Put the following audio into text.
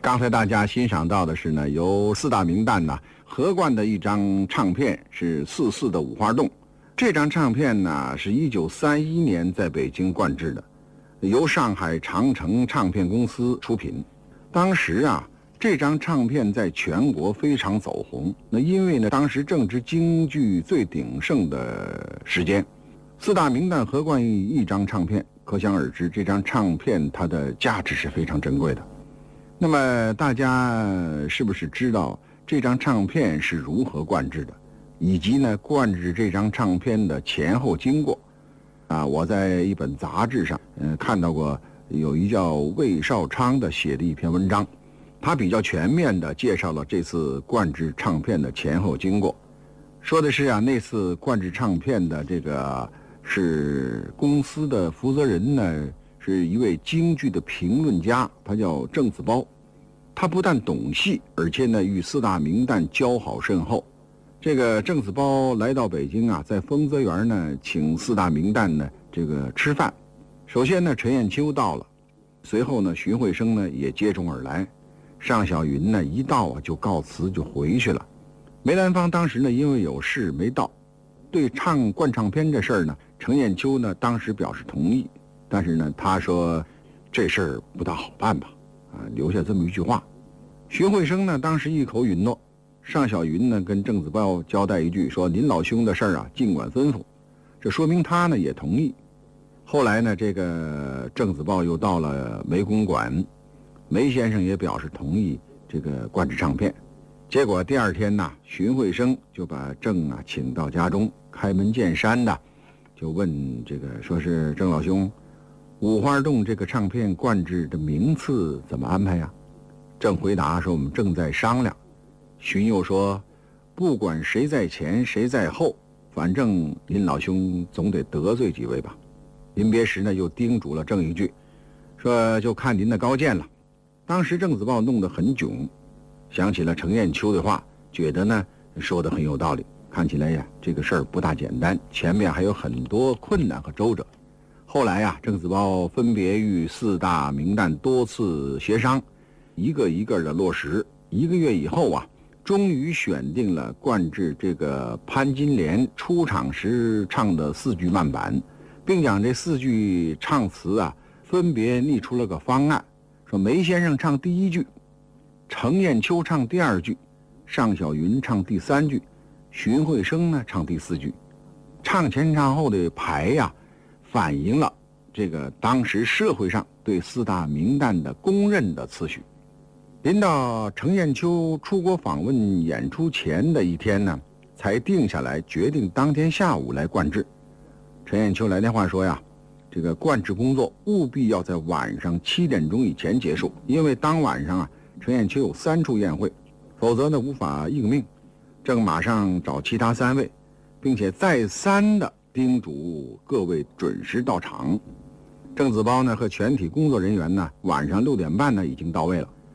刚才大家欣赏到的是呢，由四大名旦呢合灌的一张唱片，是44的五花洞。这张唱片呢是1931年在北京灌制的，由上海长城唱片公司出品。当时啊，这张唱片在全国非常走红。那因为呢，当时正值京剧最鼎盛的时间，四大名旦合灌一张唱片，可想而知，这张唱片它的价值是非常珍贵的。那么大家是不是知道这张唱片是如何灌制的，以及呢灌制这张唱片的前后经过？我在一本杂志上看到过有一叫魏少昌的写的一篇文章，他比较全面地介绍了这次灌制唱片的前后经过。说的是那次灌制唱片的这个是公司的负责人呢，是一位京剧的评论家，他叫郑子褒。他不但懂戏，而且呢与四大名旦交好甚厚。这个郑子褒来到北京在丰泽园呢请四大名旦呢这个吃饭。首先呢陈砚秋到了，随后呢荀慧生呢也接踵而来。尚小云呢一到就告辞就回去了。梅兰芳当时呢因为有事没到。对灌唱片这事儿呢，陈砚秋呢当时表示同意，但是呢他说这事儿不大好办吧，留下这么一句话。荀慧生呢当时一口允诺，尚小云呢跟郑子褒交代一句，说您老兄的事儿尽管吩咐，这说明他呢也同意。后来呢这个郑子褒又到了梅公馆，梅先生也表示同意这个灌制唱片。结果第二天呢，荀慧生就把郑请到家中，开门见山的就问这个，说是郑老兄，五花洞这个唱片灌制的名次怎么安排呀？郑回答说我们正在商量。荀又说不管谁在前谁在后，反正您老兄总得得罪几位吧。临别时呢又叮嘱了郑一句，说就看您的高见了。当时郑子褒弄得很囧，想起了陈砚秋的话，觉得呢说得很有道理，看起来这个事儿不大简单，前面还有很多困难和周折。后来郑子褒分别与四大名旦多次协商，一个一个的落实。1个月以后终于选定了灌制这个潘金莲出场时唱的4句慢板，并将这4句唱词分别拟出了个方案，说梅先生唱第1句，程砚秋唱第2句，尚小云唱第3句，荀慧生呢唱第4句。唱前唱后的排反映了这个当时社会上对四大名旦的公认的次序。临到程砚秋出国访问演出前的一天呢，才定下来决定当天下午来灌制。陈砚秋来电话说这个灌制工作务必要在晚上7点钟以前结束，因为当晚上陈砚秋有3处宴会，否则呢无法应命。正马上找其他3位，并且再三的叮嘱各位准时到场。郑子褒呢和全体工作人员呢晚上6点半呢已经到位了。